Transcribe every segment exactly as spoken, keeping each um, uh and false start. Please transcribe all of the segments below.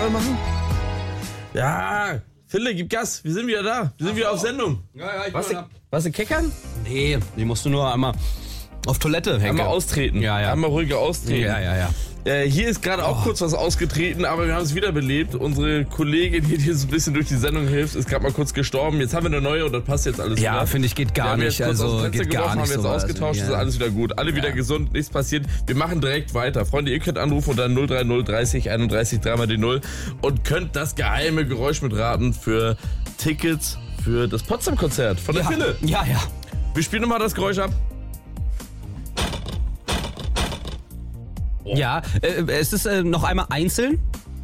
Knall machen? Ja, Philipp, gib Gas. Wir sind wieder da. Wir sind wieder auf Sendung. Ja, ja, ich was, bin da. was, du keckern? Nee, die musst du nur einmal auf Toilette hängen. Einmal austreten. Ja, ja. Einmal ruhiger austreten. Ja, ja, ja. Äh, hier ist gerade auch oh. kurz was ausgetreten, aber wir haben es wiederbelebt. Unsere Kollegin, die dir so ein bisschen durch die Sendung hilft, ist gerade mal kurz gestorben. Jetzt haben wir eine neue und das passt jetzt alles ja, wieder. Ja, finde ich, geht gar nicht. Also geht gar nicht. Haben wir jetzt sowas. ausgetauscht, ja. ist alles wieder gut. Alle ja. wieder gesund, nichts passiert. Wir machen direkt weiter. Freunde, ihr könnt anrufen unter null drei null dreißig einunddreißig dreimal die null und könnt das geheime Geräusch mitraten für Tickets für das Potsdam-Konzert von der ja. Fille. Ja, ja. Wir spielen nochmal das Geräusch ab. Oh. Ja, äh, es ist äh, noch einmal einzeln.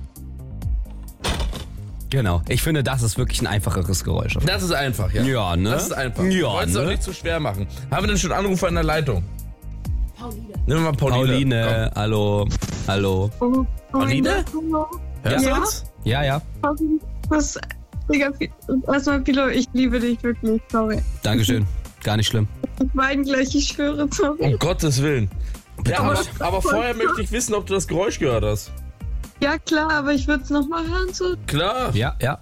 Genau, ich finde, das ist wirklich ein einfacheres Geräusch. Das ist einfach, ja. Ja, ne? Das ist einfach. Ja, wir wollen es ne? auch nicht zu schwer machen. Haben wir denn schon Anrufer in der Leitung? Pauline. Nehmen wir mal Pauline. Pauline, Komm. hallo, hallo. Oh, Pauline? Hallo. Hörst Ja? du uns? Ja, ja. Was, Digga, erstmal, Pilo, ich liebe dich wirklich, sorry. Dankeschön, gar nicht schlimm. Ich weine gleich, ich schwöre, sorry. Um Gottes Willen. Ja, aber, nicht. aber vorher möchte ich wissen, ob du das Geräusch gehört hast. Ja, klar, aber ich würde es nochmal hören, so. Klar. Ja, ja.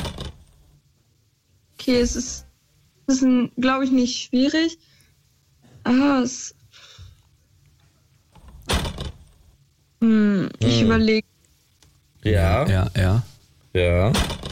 Okay, es ist, es ist glaube ich, nicht schwierig. Ah, es... Hm, ich Hm. überlege. Ja. Ja, ja. Ja.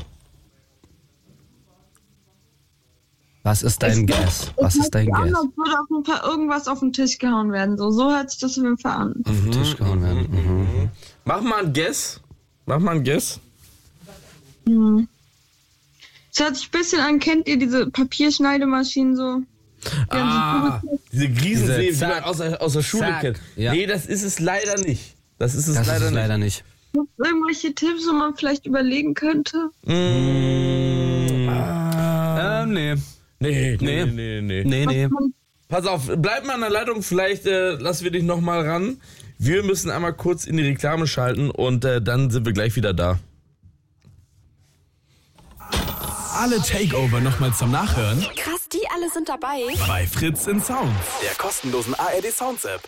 Was ist dein Guess? Was ist dein Guess? Als würde auf jeden Fall irgendwas auf den Tisch gehauen werden. So, so hört sich das auf jeden Fall an. Auf den Tisch gehauen werden. Mhm. Mach mal ein Guess. Mach mal ein Guess. Hm. Es hört sich ein bisschen an, kennt ihr diese Papierschneidemaschinen so? Die Ah, diese Riesensee, die Diese man Zack, aus der, aus der Schule Zack. kennt. Ja. Nee, das ist es leider nicht. Das ist es Das leider ist es nicht. leider nicht. Gibt es irgendwelche Tipps, wo man vielleicht überlegen könnte? Mmh, ah. Ähm, nee. Nee, nee, Nee. nee, nee. Nee, nee. Pass auf, bleib mal an der Leitung, vielleicht äh, lassen wir dich nochmal ran. Wir müssen einmal kurz in die Reklame schalten und äh, dann sind wir gleich wieder da. Alle Takeover nochmal zum Nachhören Krass, die alle sind dabei. bei Fritz in Sound, der kostenlosen A R D Sounds App.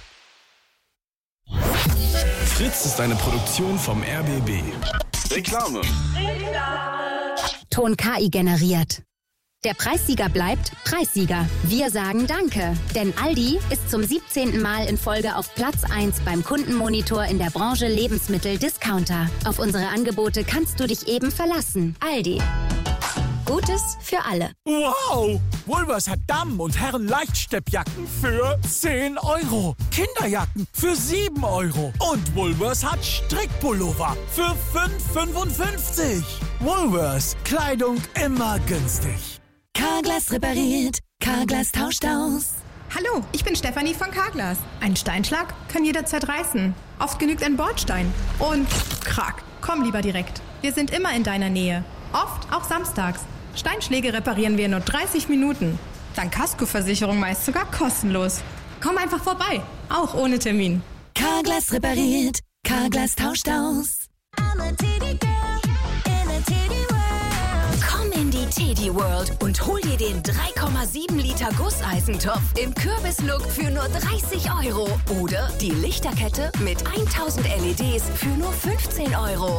Fritz ist eine Produktion vom R B B. Reklame. Ton K I generiert. Der Preissieger bleibt Preissieger. Wir sagen Danke, denn Aldi ist zum siebzehnten Mal in Folge auf Platz eins beim Kundenmonitor in der Branche Lebensmittel-Discounter. Auf unsere Angebote kannst du dich eben verlassen. Aldi. Gutes für alle. Wow! Woolworths hat Damen- und Herren-Leichtsteppjacken für zehn Euro. Kinderjacken für sieben Euro. Und Woolworths hat Strickpullover für fünf fünfundfünfzig. Woolworths. Kleidung immer günstig. Carglass repariert. Carglass tauscht aus. Hallo, ich bin Stefanie von Carglass. Ein Steinschlag kann jederzeit reißen. Oft genügt ein Bordstein. Und krack, komm lieber direkt. Wir sind immer in deiner Nähe. Oft auch samstags. Steinschläge reparieren wir in nur dreißig Minuten. Dank Kaskoversicherung meist sogar kostenlos. Komm einfach vorbei, auch ohne Termin. Carglass repariert. Carglass tauscht aus. Komm in die Teddy World und hol dir den drei Komma sieben Liter Gusseisentopf im Kürbislook für nur dreißig Euro. Oder die Lichterkette mit tausend L E Ds für nur fünfzehn Euro.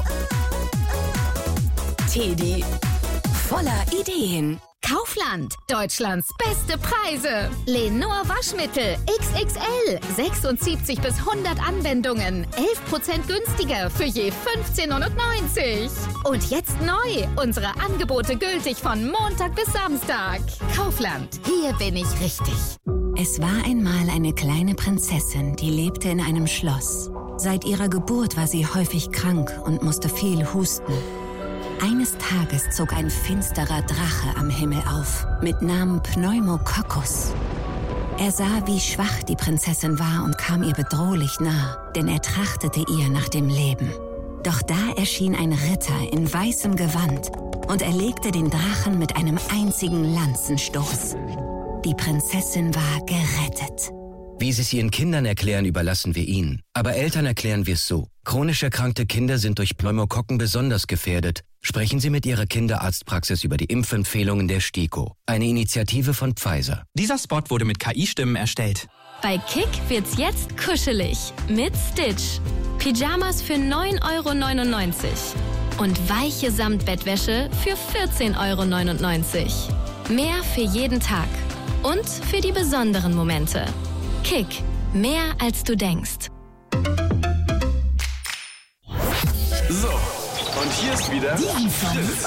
Teddy. Voller Ideen. Kaufland. Deutschlands beste Preise. Lenor Waschmittel. X X L. sechsundsiebzig bis hundert Anwendungen. elf Prozent günstiger für je fünfzehn neunundneunzig. Und jetzt neu. Unsere Angebote gültig von Montag bis Samstag. Kaufland. Hier bin ich richtig. Es war einmal eine kleine Prinzessin, die lebte in einem Schloss. Seit ihrer Geburt war sie häufig krank und musste viel husten. Eines Tages zog ein finsterer Drache am Himmel auf, mit Namen Pneumococcus. Er sah, wie schwach die Prinzessin war und kam ihr bedrohlich nah, denn er trachtete ihr nach dem Leben. Doch da erschien ein Ritter in weißem Gewand und erlegte den Drachen mit einem einzigen Lanzenstoß. Die Prinzessin war gerettet. Wie Sie es Ihren Kindern erklären, überlassen wir Ihnen. Aber Eltern erklären wir es so. Chronisch erkrankte Kinder sind durch Pneumokokken besonders gefährdet. Sprechen Sie mit Ihrer Kinderarztpraxis über die Impfempfehlungen der STIKO. Eine Initiative von Pfizer. Dieser Spot wurde mit K I-Stimmen erstellt. Bei Kick wird's jetzt kuschelig mit Stitch. Pyjamas für neun Euro neunundneunzig. und weiche Samtbettwäsche für vierzehn Euro neunundneunzig. Mehr für jeden Tag und für die besonderen Momente. Kick, mehr als du denkst. So, und hier ist wieder